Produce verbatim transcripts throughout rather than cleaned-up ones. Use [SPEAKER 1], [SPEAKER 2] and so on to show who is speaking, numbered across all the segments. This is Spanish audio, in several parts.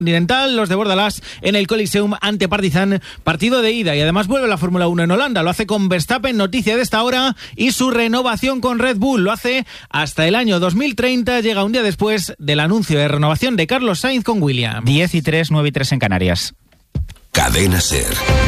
[SPEAKER 1] Continental, los de Bordalás en el Coliseum ante Partizan, partido de ida, y además vuelve la Fórmula uno en Holanda, lo hace con Verstappen, noticia de esta hora, y su renovación con Red Bull, lo hace hasta el año dos mil treinta, llega un día después del anuncio de renovación de Carlos Sainz con Williams.
[SPEAKER 2] diez y tres, nueve y tres en Canarias.
[SPEAKER 3] Cadena SER.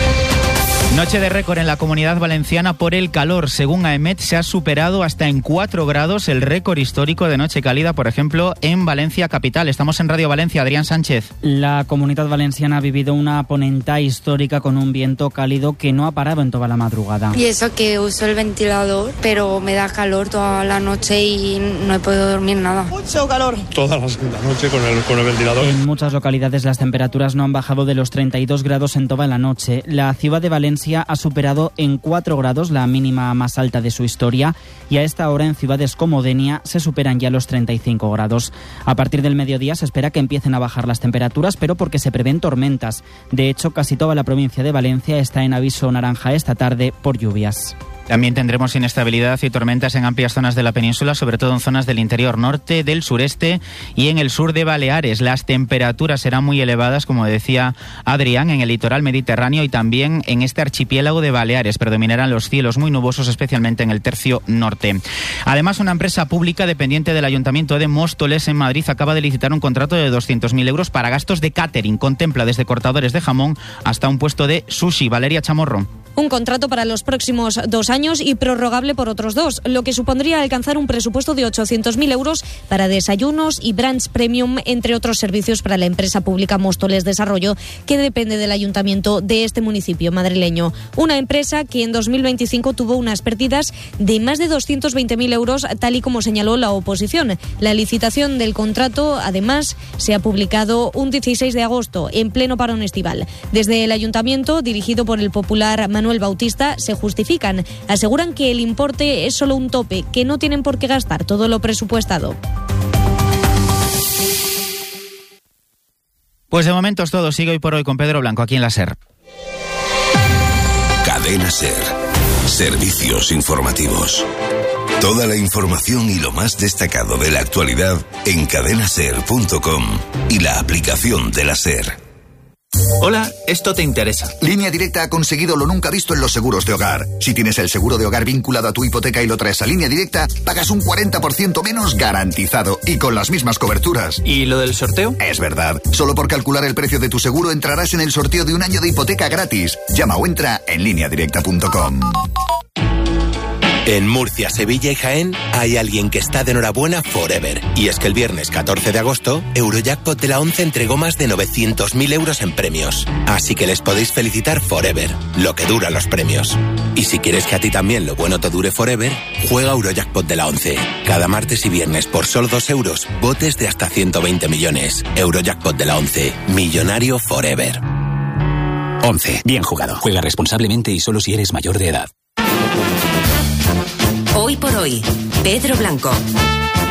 [SPEAKER 2] Noche de récord en la Comunidad Valenciana por el calor. Según AEMET, se ha superado hasta en cuatro grados el récord histórico de noche cálida, por ejemplo, en Valencia capital. Estamos en Radio Valencia. Adrián Sánchez.
[SPEAKER 4] La Comunidad Valenciana ha vivido una ponenta histórica con un viento cálido que no ha parado en toda la madrugada.
[SPEAKER 5] Y eso que uso el ventilador, pero me da calor toda la noche y no he podido dormir nada.
[SPEAKER 6] Mucho calor.
[SPEAKER 7] Toda la noche con el, con el ventilador.
[SPEAKER 4] En muchas localidades las temperaturas no han bajado de los treinta y dos grados en toda la noche. La ciudad de Valencia ha superado en cuatro grados la mínima más alta de su historia, y a esta hora en ciudades como Denia se superan ya los treinta y cinco grados. A partir del mediodía se espera que empiecen a bajar las temperaturas, pero porque se prevén tormentas. De hecho, casi toda la provincia de Valencia está en aviso naranja esta tarde por lluvias.
[SPEAKER 2] También tendremos inestabilidad y tormentas en amplias zonas de la península, sobre todo en zonas del interior norte, del sureste y en el sur de Baleares. Las temperaturas serán muy elevadas, como decía Adrián, en el litoral mediterráneo y también en este archipiélago de Baleares. Predominarán los cielos muy nubosos, especialmente en el tercio norte. Además, una empresa pública dependiente del Ayuntamiento de Móstoles, en Madrid, acaba de licitar un contrato de doscientos mil euros para gastos de catering. Contempla desde cortadores de jamón hasta un puesto de sushi. Valeria Chamorro.
[SPEAKER 8] Un contrato para los próximos dos años y prorrogable por otros dos, lo que supondría alcanzar un presupuesto de ochocientos mil euros para desayunos y brunch premium, entre otros servicios para la empresa pública Móstoles Desarrollo, que depende del ayuntamiento de este municipio madrileño. Una empresa que en dos mil veinticinco tuvo unas pérdidas de más de doscientos veinte mil euros, tal y como señaló la oposición. La licitación del contrato, además, se ha publicado un dieciséis de agosto, en pleno parón estival. Desde el ayuntamiento, dirigido por el popular Manuel Manuel Bautista, se justifican. Aseguran que el importe es solo un tope, que no tienen por qué gastar todo lo presupuestado.
[SPEAKER 2] Pues de momento es todo. Sigue hoy por hoy con Pedro Blanco, aquí en la SER.
[SPEAKER 3] Cadena SER. Servicios informativos. Toda la información y lo más destacado de la actualidad en cadena ser punto com y la aplicación de la SER.
[SPEAKER 9] Hola, esto te interesa.
[SPEAKER 10] Línea Directa ha conseguido lo nunca visto en los seguros de hogar. Si tienes el seguro de hogar vinculado a tu hipoteca y lo traes a Línea Directa, pagas un cuarenta por ciento menos garantizado y con las mismas coberturas.
[SPEAKER 9] ¿Y lo del sorteo?
[SPEAKER 10] Es verdad. Solo por calcular el precio de tu seguro entrarás en el sorteo de un año de hipoteca gratis. Llama o entra en línea directa punto com.
[SPEAKER 11] En Murcia, Sevilla y Jaén hay alguien que está de enhorabuena forever. Y es que el viernes catorce de agosto, Eurojackpot de la once entregó más de novecientos mil euros en premios. Así que les podéis felicitar forever, lo que dura los premios. Y si quieres que a ti también lo bueno te dure forever, juega Eurojackpot de la once. Cada martes y viernes por solo dos euros, botes de hasta ciento veinte millones. Eurojackpot de la once, millonario forever.
[SPEAKER 12] once. Bien jugado. Juega responsablemente y solo si eres mayor de edad.
[SPEAKER 13] Hoy por hoy, Pedro Blanco.